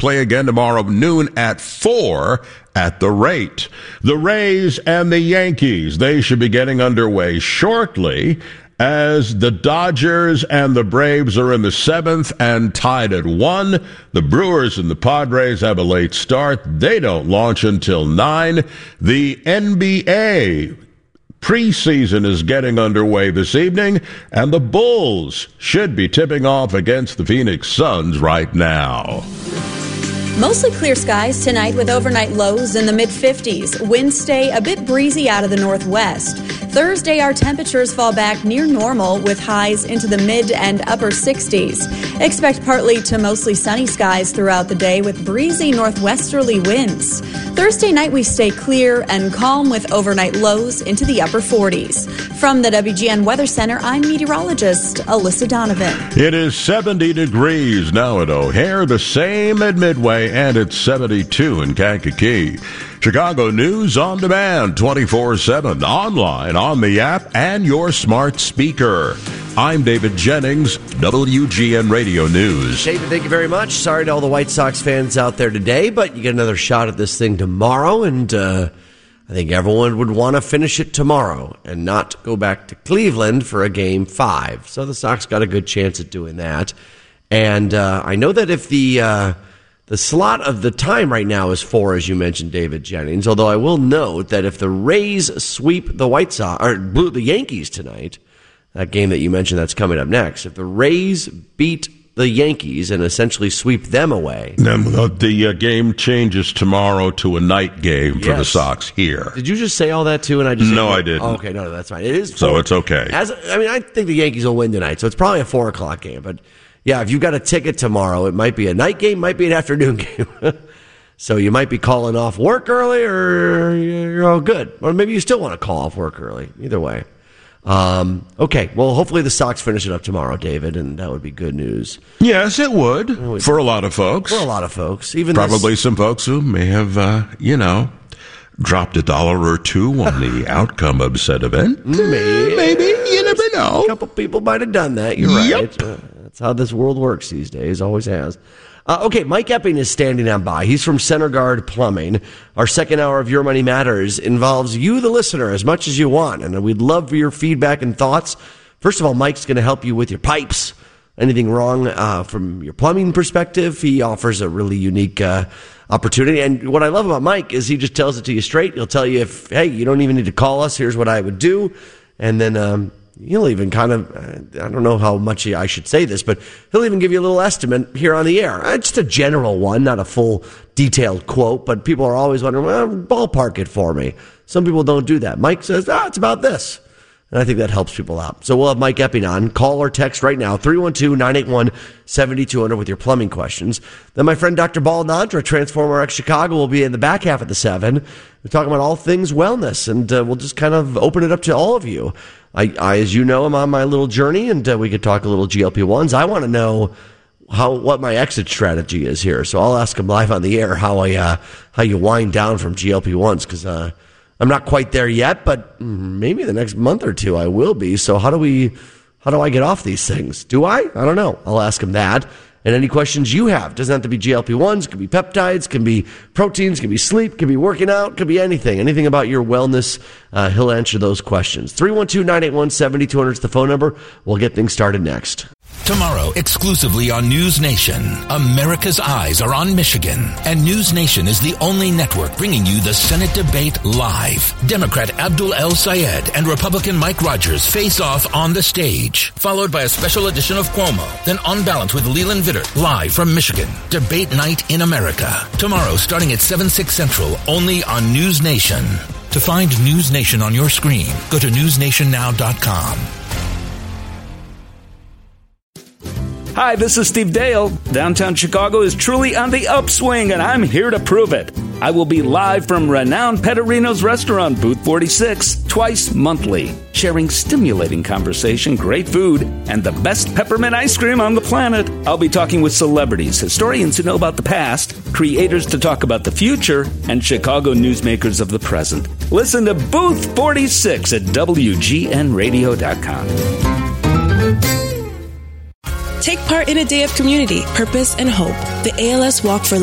play again tomorrow noon at 4 at the rate. The Rays and the Yankees, they should be getting underway shortly, as the Dodgers and the Braves are in the 7th and tied at 1. The Brewers and the Padres have a late start. They don't launch until 9. The NBA preseason is getting underway this evening, and the Bulls should be tipping off against the Phoenix Suns right now. Mostly clear skies tonight with overnight lows in the mid-50s. Winds stay a bit breezy out of the northwest. Thursday, our temperatures fall back near normal with highs into the mid and upper 60s. Expect partly to mostly sunny skies throughout the day with breezy northwesterly winds. Thursday night, we stay clear and calm with overnight lows into the upper 40s. From the WGN Weather Center, I'm meteorologist Alyssa Donovan. It is 70 degrees now at O'Hare, the same at Midway, and it's 72 in Kankakee. Chicago News on demand 24/7, online, on the app, and your smart speaker. I'm David Jennings, WGN Radio News. David, thank you very much. Sorry to all the White Sox fans out there today, but you get another shot at this thing tomorrow, and I think everyone would want to finish it tomorrow and not go back to Cleveland for a Game 5. So the Sox got a good chance at doing that. And I know that if the slot of the time right now is 4, as you mentioned, David Jennings, although I will note that if the Rays sweep the White Sox, or the Yankees tonight, that game that you mentioned that's coming up next, if the Rays beat the Yankees and essentially sweep them away. Then the game changes tomorrow to a night game for the Sox here. Did you just say all that too? And I I didn't. Oh, okay, no, that's fine. It is 4. So it's okay. I think the Yankees will win tonight, so it's probably a 4 o'clock game. But yeah, if you've got a ticket tomorrow, it might be a night game, might be an afternoon game. So you might be calling off work early, or you're all good. Or maybe you still want to call off work early. Either way. Okay, well, hopefully the Sox finish it up tomorrow, David, and that would be good news. Yes, it would, for a lot of folks. For a lot of folks. Even probably some folks who may have, dropped $1 or $2 on the outcome of said event. Maybe, you never know. A couple people might have done that, you're right. That's how this world works these days, always has. Okay, Mike Epping is standing on by. He's from Center Guard Plumbing. Our second hour of Your Money Matters involves you, the listener, as much as you want, and we'd love for your feedback and thoughts. First of all, Mike's going to help you with your pipes. Anything wrong from your plumbing perspective, he offers a really unique opportunity. And what I love about Mike is he just tells it to you straight. He'll tell you hey, you don't even need to call us. Here's what I would do. And then he'll even kind of, I don't know how much I should say this, but he'll even give you a little estimate here on the air. Just a general one, not a full detailed quote, but people are always wondering, well, ballpark it for me. Some people don't do that. Mike says, it's about this. And I think that helps people out. So we'll have Mike Epping on. Call or text right now, 312-981-7200 with your plumbing questions. Then my friend Dr. Bal Nadra, Transformer X Chicago, will be in the back half of the 7. We're talking about all things wellness, and we'll just kind of open it up to all of you. I as you know, I'm on my little journey, and we could talk a little GLP-1s. I want to know what my exit strategy is here. So I'll ask him live on the air how you wind down from GLP-1s, because I'm not quite there yet, but maybe the next month or two I will be. So how do I get off these things? Do I? I don't know. I'll ask him that. And any questions you have. Doesn't have to be GLP-1s. Could be peptides. Can be proteins. Can be sleep. Can be working out. Could be anything. Anything about your wellness. He'll answer those questions. 312-981-7200 is the phone number. We'll get things started next. Tomorrow, exclusively on News Nation, America's eyes are on Michigan, and News Nation is the only network bringing you the Senate debate live. Democrat Abdul El Sayed and Republican Mike Rogers face off on the stage, followed by a special edition of Cuomo, then On Balance with Leland Vittert, live from Michigan. Debate night in America. Tomorrow, starting at 7/6 Central, only on News Nation. To find News Nation on your screen, go to newsnationnow.com. Hi, this is Steve Dale. Downtown Chicago is truly on the upswing, and I'm here to prove it. I will be live from renowned Petterino's restaurant, Booth 46, twice monthly, sharing stimulating conversation, great food, and the best peppermint ice cream on the planet. I'll be talking with celebrities, historians who know about the past, creators to talk about the future, and Chicago newsmakers of the present. Listen to Booth 46 at WGNradio.com. Take part in a day of community, purpose, and hope. The ALS Walk for